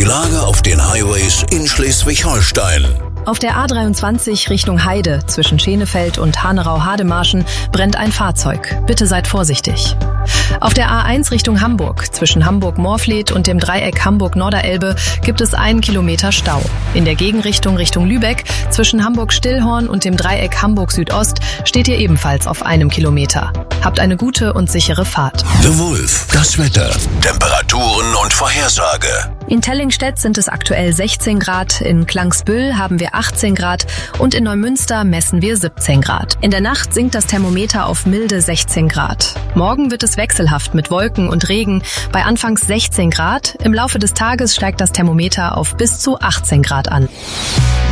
Die Lage auf den Highways in Schleswig-Holstein. Auf der A23 Richtung Heide zwischen Schenefeld und Hanerau-Hademarschen brennt ein Fahrzeug. Bitte seid vorsichtig. Auf der A1 Richtung Hamburg zwischen Hamburg-Morfleet und dem Dreieck Hamburg-Norderelbe gibt es 1 Kilometer Stau. In der Gegenrichtung Richtung Lübeck zwischen Hamburg-Stillhorn und dem Dreieck Hamburg-Südost steht ihr ebenfalls auf 1 Kilometer. Habt eine gute und sichere Fahrt. The Wolf, das Wetter, Temperaturen und Vorhersage. In Tellingstedt sind es aktuell 16 Grad, in Klangsbüll haben wir 18 Grad und in Neumünster messen wir 17 Grad. In der Nacht sinkt das Thermometer auf milde 16 Grad. Morgen wird es wechselhaft mit Wolken und Regen bei anfangs 16 Grad. Im Laufe des Tages steigt das Thermometer auf bis zu 18 Grad an.